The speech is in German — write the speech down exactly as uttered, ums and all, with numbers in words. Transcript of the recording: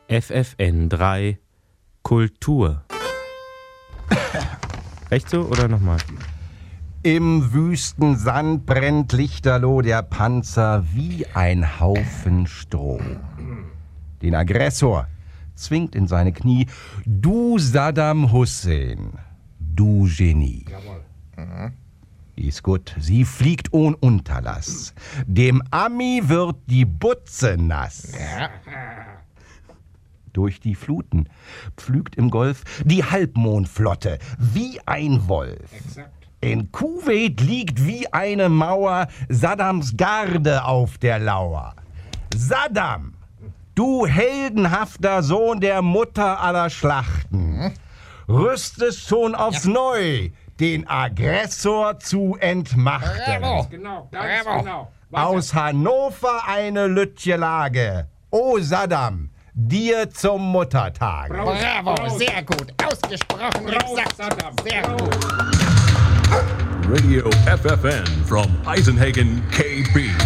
F F N drei Kultur. Echt so oder nochmal? Im wüsten Sand brennt lichterloh der Panzer wie ein Haufen Stroh. Den Aggressor zwingt in seine Knie, du Saddam Hussein, du Genie. Jawohl. Mhm. Ist gut, sie fliegt ohne Unterlass. Dem Ami wird die Butze nass. Ja. Durch die Fluten pflügt im Golf die Halbmondflotte wie ein Wolf. Exakt. In Kuwait liegt wie eine Mauer Saddams Garde auf der Lauer. Saddam, du heldenhafter Sohn der Mutter aller Schlachten, rüstest schon aufs ja. Neu, den Aggressor zu entmachten. Bravo. Genau, ganz Bravo. genau. Weiter. Aus Hannover eine Lütje Lage. O Saddam, dir zum Muttertag. Bravo, Bravo. Sehr gut, ausgesprochen exakt. Saddam. Sehr gut. Radio F F N from Eisenhagen, K B.